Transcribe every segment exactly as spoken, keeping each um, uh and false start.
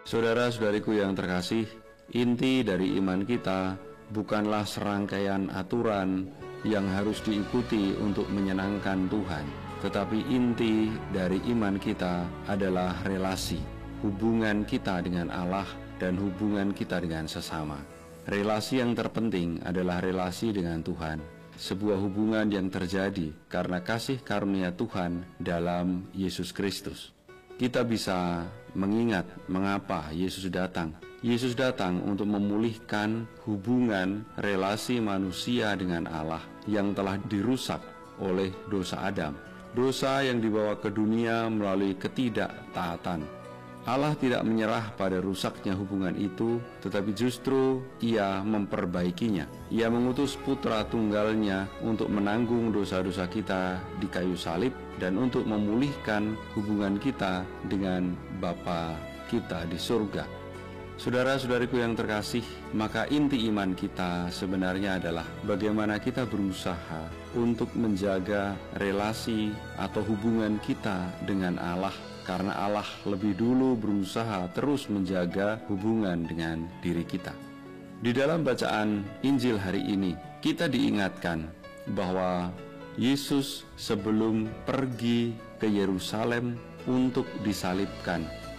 Saudara-saudariku yang terkasih, inti dari iman kita bukanlah serangkaian aturan yang harus diikuti untuk menyenangkan Tuhan, tetapi inti dari iman kita adalah relasi, hubungan kita dengan Allah dan hubungan kita dengan sesama. Relasi yang terpenting adalah relasi dengan Tuhan, sebuah hubungan yang terjadi karena kasih karunia Tuhan dalam Yesus Kristus. Kita bisa mengingat mengapa Yesus datang. Yesus datang untuk memulihkan hubungan relasi manusia dengan Allah yang telah dirusak oleh dosa Adam. Dosa yang dibawa ke dunia melalui ketidaktaatan. Allah tidak menyerah pada rusaknya hubungan itu, tetapi justru Ia memperbaikinya. Ia mengutus putra tunggalnya untuk menanggung dosa-dosa kita di kayu salib dan untuk memulihkan hubungan kita dengan Bapa kita di surga. Saudara-saudariku yang terkasih, maka inti iman kita sebenarnya adalah bagaimana kita berusaha untuk menjaga relasi atau hubungan kita dengan Allah, karena Allah lebih dulu berusaha terus menjaga hubungan dengan diri kita. Di dalam bacaan Injil hari ini, kita diingatkan bahwa Yesus sebelum pergi ke Yerusalem untuk disalibkan,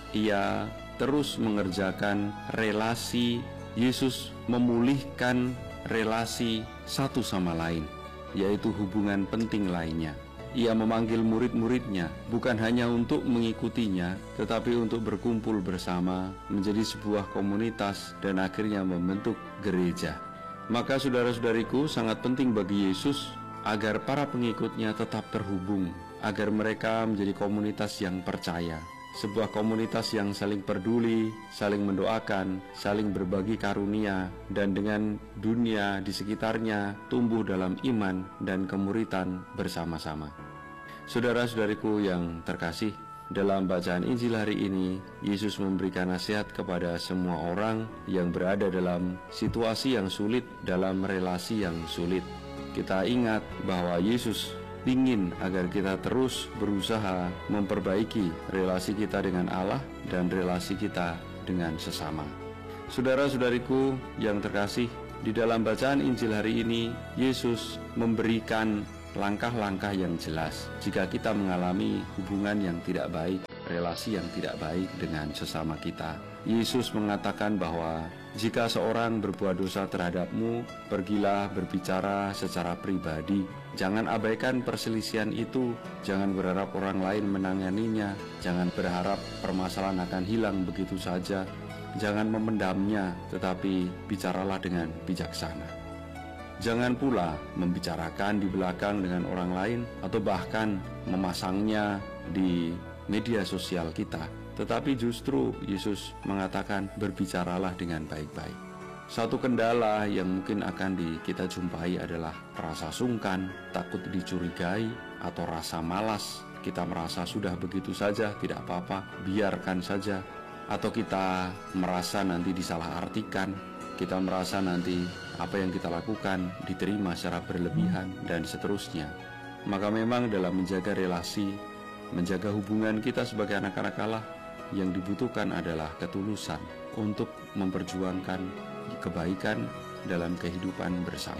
Ia terus mengerjakan relasi. Yesus memulihkan relasi satu sama lain, yaitu hubungan penting lainnya. Ia memanggil murid-muridnya bukan hanya untuk mengikutinya, tetapi untuk berkumpul bersama menjadi sebuah komunitas dan akhirnya membentuk gereja. Maka saudara-saudariku, sangat penting bagi Yesus agar para pengikutnya tetap terhubung, agar mereka menjadi komunitas yang percaya, sebuah komunitas yang saling peduli, saling mendoakan, saling berbagi karunia, dan dengan dunia di sekitarnya tumbuh dalam iman dan kemuritan bersama-sama. Saudara-saudariku yang terkasih, dalam bacaan Injil hari ini, Yesus memberikan nasihat kepada semua orang yang berada dalam situasi yang sulit, dalam relasi yang sulit. Kita ingat bahwa Yesus ingin agar kita terus berusaha memperbaiki relasi kita dengan Allah dan relasi kita dengan sesama. Saudara-saudariku yang terkasih, di dalam bacaan Injil hari ini, Yesus memberikan langkah-langkah yang jelas jika kita mengalami hubungan yang tidak baik, relasi yang tidak baik dengan sesama kita. Yesus mengatakan bahwa jika seorang berbuat dosa terhadapmu, pergilah berbicara secara pribadi. Jangan abaikan perselisihan itu, jangan berharap orang lain menanganinya, jangan berharap permasalahan akan hilang begitu saja, jangan memendamnya, tetapi bicaralah dengan bijaksana. Jangan pula membicarakan di belakang dengan orang lain atau bahkan memasangnya di media sosial kita, tetapi justru Yesus mengatakan berbicaralah dengan baik-baik. Satu kendala yang mungkin akan di, kita jumpai adalah rasa sungkan, takut dicurigai, atau rasa malas. Kita merasa sudah begitu saja, tidak apa-apa, biarkan saja. Atau kita merasa nanti disalahartikan, kita merasa nanti apa yang kita lakukan diterima secara berlebihan, dan seterusnya. Maka memang dalam menjaga relasi, menjaga hubungan kita sebagai anak-anak Allah, yang dibutuhkan adalah ketulusan untuk memperjuangkan kebaikan dalam kehidupan bersama.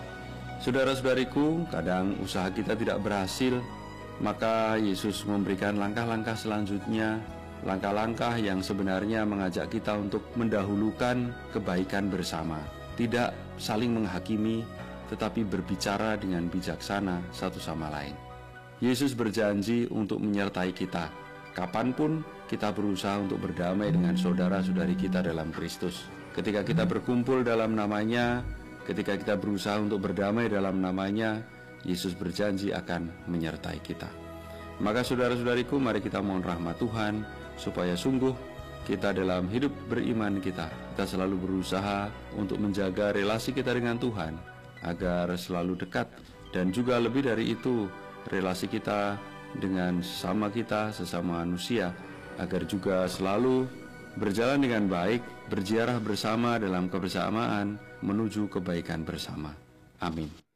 Saudara-saudariku, kadang usaha kita tidak berhasil, maka Yesus memberikan langkah-langkah selanjutnya, langkah-langkah yang sebenarnya mengajak kita untuk mendahulukan kebaikan bersama, tidak saling menghakimi, tetapi berbicara dengan bijaksana satu sama lain. Yesus berjanji untuk menyertai kita kapanpun kita berusaha untuk berdamai dengan saudara-saudari kita dalam Kristus. Ketika kita berkumpul dalam namanya, ketika kita berusaha untuk berdamai dalam namanya, Yesus berjanji akan menyertai kita. Maka saudara-saudariku, mari kita mohon rahmat Tuhan, supaya sungguh kita dalam hidup beriman kita, kita selalu berusaha untuk menjaga relasi kita dengan Tuhan, agar selalu dekat, dan juga lebih dari itu, relasi kita dengan sesama kita, sesama manusia, agar juga selalu berjalan dengan baik, berziarah bersama dalam kebersamaan menuju kebaikan bersama. Amin.